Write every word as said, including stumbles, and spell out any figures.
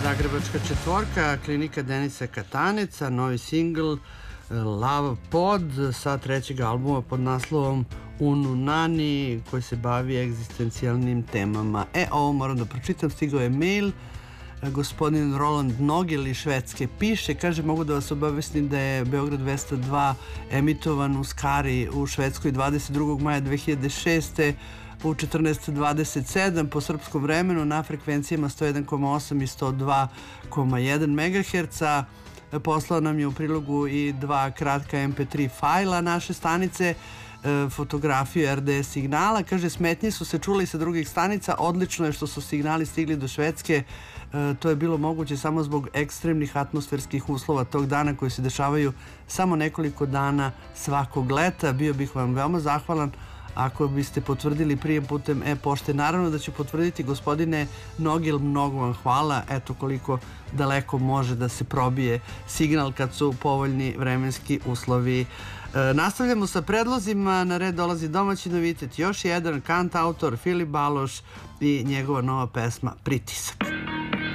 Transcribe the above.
Zagrebačka četvorka, klinika Denisa Kataneca, novi singl Lava Pod sa trećeg albuma pod naslovom Unu Nani, koji se bavi egzistencijalnim temama. E, ovo moram da pročitam, stigao je mail. Gospodin Roland Nogel iz Švedske piše, kaže, mogu da vas obavestim da je Beograd dvesta dva emitovan u Skari u Švedskoj dvadeset drugog maja dve hiljade šeste. u četrnaest dvadeset sedam po srpskom vremenu na frekvencijama sto jedan zarez osam i sto dva zarez jedan megaherca. Poslao nam je u prilogu i dva kratka em pe tri fajla naše stanice, fotografiju er de es signala. Kaže, smetnje su se čule i sa drugih stanica, odlično je što su signali stigli do Švedske. To je bilo moguće samo zbog ekstremnih atmosferskih uslova tog dana koji se dešavaju samo nekoliko dana svakog leta. Bio bih vam veoma zahvalan ako biste potvrdili prijem putem e-pošte. Naravno da ću potvrditi, gospodine Nogil, mnogo vam hvala. Eto koliko daleko može da se probije signal kad su povoljni vremenski uslovi. E, nastavljamo sa predlozima. Na red dolazi domaći novitet, još jedan kant autor Filip Baloš i njegova nova pesma Pritisak.